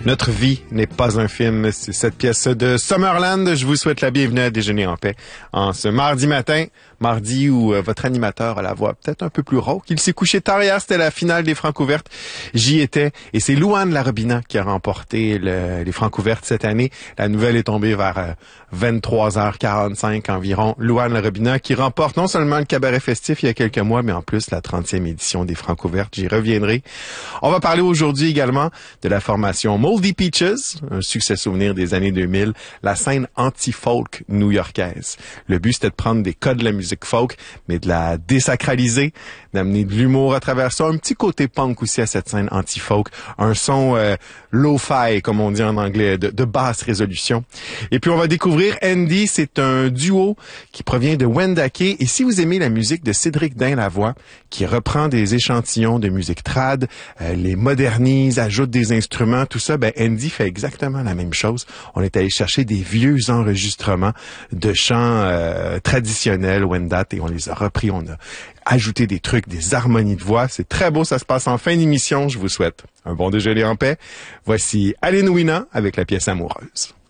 Notre vie n'est pas un film. C'est cette pièce de Summerland. Je vous souhaite la bienvenue à Déjeuner en paix en ce mardi matin. Mardi où votre animateur a la voix peut-être un peu plus rauque. Il s'est couché tard hier, c'était la finale des Francouvertes. J'y étais et c'est Louane Larobina qui a remporté les Francouvertes cette année. La nouvelle est tombée vers 23h45 environ. Louane Larobina qui remporte non seulement le cabaret festif il y a quelques mois, mais en plus la 30e édition des Francouvertes. J'y reviendrai. On va parler aujourd'hui également de la formation Moldy Peaches, un succès souvenir des années 2000, la scène anti-folk new-yorkaise. Le but, c'était de prendre des codes de la musique folk, mais de la désacraliser, d'amener de l'humour à travers ça, un petit côté punk aussi à cette scène anti-folk, un son lo-fi, comme on dit en anglais, de basse résolution. Et puis on va découvrir Andy, c'est un duo qui provient de Wendake, et si vous aimez la musique de Cédric Dain-Lavoie, qui reprend des échantillons de musique trad, les modernise, ajoute des instruments, tout ça, ben Andy fait exactement la même chose. On est allé chercher des vieux enregistrements de chants traditionnels Wendat et on les a repris, on a ajouté des trucs, des harmonies de voix. C'est très beau, ça se passe en fin d'émission. Je vous souhaite un bon déjeuner en paix. Voici Aline Ouina avec la pièce amoureuse.